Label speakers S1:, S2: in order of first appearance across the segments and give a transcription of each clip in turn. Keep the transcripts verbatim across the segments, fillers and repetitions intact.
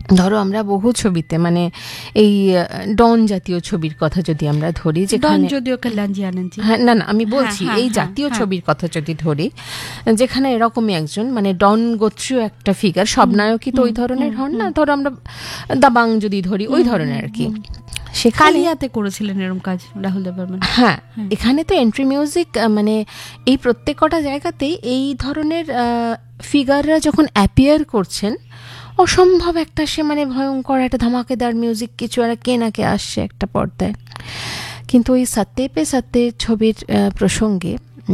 S1: ধরো আমরা বহু ছবিতে মানে এই ডন জাতীয় ছবির কথা যদি আমরা ধরি, যেখানে
S2: যদিও কল্যাণজি আনন্দজি,
S1: হ্যাঁ না না আমি বলছি এই জাতীয় ছবির কথা যদি ধরি, যেখানে এরকমই একজন মানে ডন গোত্রীয় একটা ফিগার, সব নায়কই তো ওই ধরনের হন না, ধরো আমরা দাবাং যদি ধরি ওই ধরনের আর কি,
S2: সে কালিয়াতে করেছিলেন এরকম কাজ রাহুল দেব বর্মন।
S1: হ্যাঁ, এখানে তো এন্ট্রি মিউজিক মানে এই প্রত্যেক কটা জায়গাতেই এই ধরনের ফিগাররা যখন অ্যাপিয়ার করছেন, অসম্ভব একটা সে মানে ভয়ঙ্কর একটা ধামাকেদার মিউজিক কিছু আর কে না কে আসছে একটা পর্দায়। কিন্তু ওই সত্যে পে সত্যে ছবির প্রসঙ্গে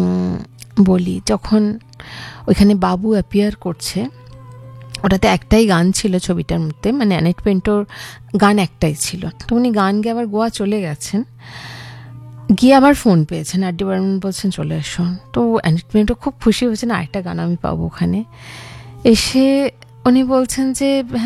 S1: বলি, যখন ওইখানে বাবু অ্যাপিয়ার করছে, ওটাতে একটাই গান ছিল ছবিটার মধ্যে, মানে অ্যানেট পেন্টোর গান একটাই ছিল, তো উনি গান গিয়ে আবার গোয়া চলে গেছেন, গিয়ে আবার ফোন পেয়েছেন, আর ডি বর্মন বলছেন চলে এসো, তো অ্যানেট পেন্টো খুব খুশি হয়েছেন আরেকটা গান আমি পাবো ওখানে। এসে উনি বলছেন যে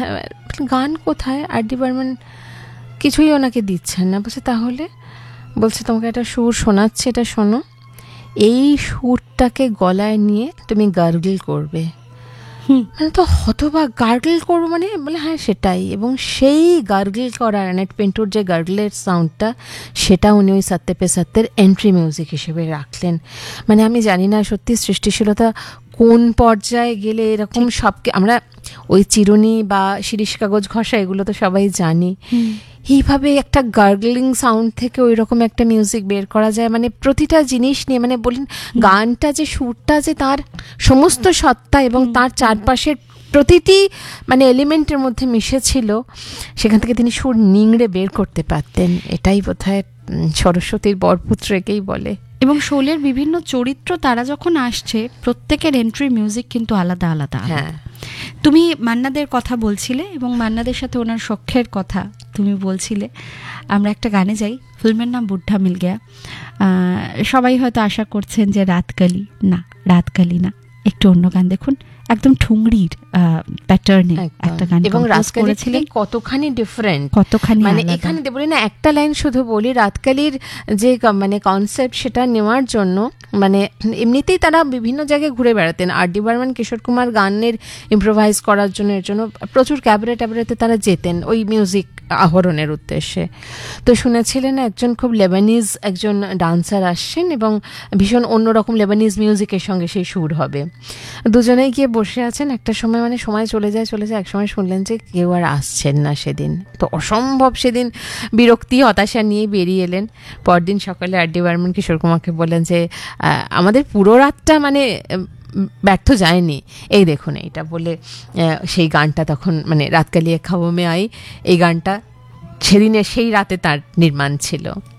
S1: গান কোথায়, আর ডি বর্মন কিছুই ওনাকে দিচ্ছেন না, বলছে তাহলে, বলছে তোমাকে একটা সুর শোনাচ্ছে, এটা শোনো, এই সুরটাকে গলায় নিয়ে তুমি গার্গল করবে। মানে তো হতবাক, গার্গল করবো মানে, বলে হ্যাঁ সেটাই, এবং সেই গার্গল করা অ্যানেট পেন্টোর যে গার্গলের সাউন্ডটা, সেটা উনি ওই সত্যে পে সত্যের এন্ট্রি মিউজিক হিসেবে রাখলেন। মানে আমি জানি না সত্যি সৃষ্টিশীলতা কোন পর্যায়ে গেলে এরকম সবকে, আমরা ওই চিরুনি বা শিরিষ কাগজ ঘষা এগুলো তো সবাই জানি, এইভাবে একটা গার্গলিং সাউন্ড থেকে ওই রকম একটা মিউজিক বের করা যায়, মানে প্রতিটা জিনিস নিয়ে, মানে বলেন গানটা যে সুরটা যে তার সমস্ত সত্তা এবং তার চারপাশের প্রতিটি মানে এলিমেন্টের মধ্যে মিশেছিল, সেখান থেকে তিনি সুর নিংড়ে বের করতে পারতেন। এটাই বোধহয় সরস্বতীর বরপুত্র একেই বলে।
S2: এবং শোলের বিভিন্ন চরিত্র তারা যখন আসছে, প্রত্যেকের এন্ট্রি মিউজিক কিন্তু আলাদা আলাদা।
S1: হ্যাঁ,
S2: তুমি মান্নাদের কথা বলছিলে এবং মান্নাদের সাথে ওনার সখ্যের কথা তুমি বলছিলে। আমরা একটা গানে যাই, ফিল্মের নাম বুড্ঢা মিল গয়া। সবাই হয়তো আশা করছেন যে রাতকালি, না রাতকালি না, একটু অন্য গান দেখুন, একদম ঠুংরির প্যাটার্নে একটা গান,
S1: এবং রাতকালি থেকে কতখানি ডিফারেন্ট,
S2: কতখানি
S1: মানে এখানে বলি না একটা লাইন শুধু বলি, রাতকালির যে মানে কনসেপ্ট সেটা নেওয়ার জন্য মানে এমনিতেই তারা বিভিন্ন জায়গায় ঘুরে বেড়াতেন, আর ডি বর্মন কিশোর কুমার গানের ইম্প্রোভাইজ করার জন্য, এর জন্য প্রচুর ক্যাবারে ট্যাবারেতে তারা যেতেন ওই মিউজিক আহরণের উদ্দেশ্যে। তো শুনেছিলেন একজন খুব লেবানিজ একজন ডান্সার আসছেন এবং ভীষণ অন্যরকম লেবানিজ মিউজিকের সঙ্গে সেই সুর হবে, দুজনেই গিয়ে বসে আছেন। একটা সময় মানে সময় চলে যায় চলে যায় এক সময় শুনলেন যে কেউ আর আসছেন না সেদিন, তো অসম্ভব সেদিন বিরক্তি হতাশা নিয়ে বেরিয়ে এলেন। পরদিন সকালে আর ডি বর্মন কিশোর কুমারকে বললেন যে আমাদের পুরো রাতটা মানে ব্যর্থ যায়নি, এই দেখুন এইটা বলে সেই গানটা তখন মানে রাতকালি খাবো মে আই, এই গানটা সেদিনের সেই রাতে তার নির্মাণ ছিল।